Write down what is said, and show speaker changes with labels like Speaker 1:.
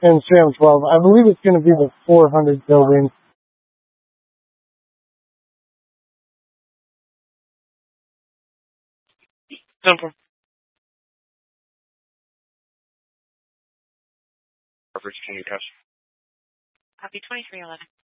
Speaker 1: in SAM 12. I believe it's going to be the 400 building.
Speaker 2: Simple. Coverage, can you guess?
Speaker 3: Copy 2311.